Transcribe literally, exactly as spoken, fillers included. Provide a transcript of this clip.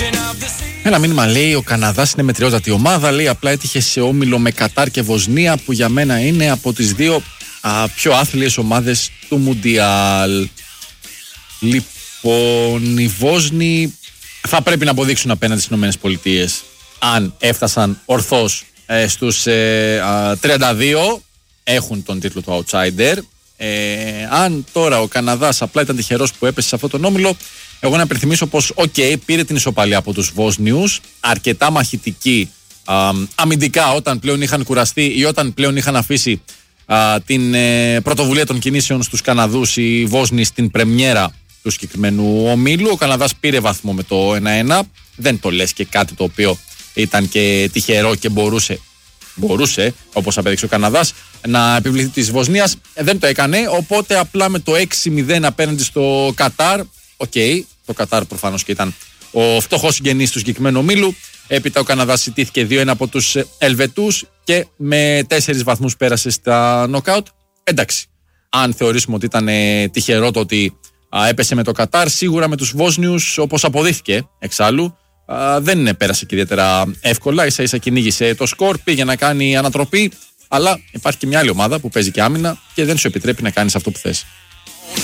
Ένα μήνυμα λέει: ο Καναδάς είναι μετριότατη ομάδα. Λέει απλά έτυχε σε όμιλο με Κατάρ και Βοσνία, που για μένα είναι από τις δύο α, πιο άθλιες ομάδες του Μουντιάλ. Λοιπόν, οι Βόσνοι θα πρέπει να αποδείξουν απέναντι στις ΗΠΑ, αν έφτασαν ορθώς ε, στους ε, α, τριάντα δύο, έχουν τον τίτλο του outsider. Ε, αν τώρα ο Καναδάς απλά ήταν τυχερός που έπεσε σε αυτόν τον όμιλο, εγώ να υπενθυμίσω πως okay, πήρε την ισοπαλία από τους Βόσνιους, αρκετά μαχητική α, αμυντικά όταν πλέον είχαν κουραστεί ή όταν πλέον είχαν αφήσει α, την ε, πρωτοβουλία των κινήσεων στους Καναδούς οι Βόσνοι στην πρεμιέρα του συγκεκριμένου ομίλου. Ο Καναδάς πήρε βαθμό με το ένα ένα. Δεν το λες και κάτι το οποίο ήταν και τυχερό και μπορούσε, μπορούσε όπως απέδειξε ο Καναδάς, να επιβληθεί της Βοσνίας. Δεν το έκανε, οπότε απλά με το έξι μηδέν απέναντι στο Κατάρ. Οκ, okay, το Κατάρ προφανώς και ήταν ο φτωχός συγγενής του συγκεκριμένου ομίλου. Έπειτα ο Καναδάς ιτήθηκε δύο ένα από τους Ελβετούς και με τέσσερις βαθμούς πέρασε στα νοκάουτ. Εντάξει, αν θεωρήσουμε ότι ήταν τυχερό το ότι α, έπεσε με το Κατάρ, σίγουρα με τους Βόσνιους, όπως αποδείχθηκε εξάλλου, α, δεν πέρασε και ιδιαίτερα εύκολα. Ίσα ίσα κυνήγησε το σκορ, πήγε να κάνει ανατροπή, αλλά υπάρχει και μια άλλη ομάδα που παίζει και άμυνα και δεν σου επιτρέπει να κάνεις αυτό που θες.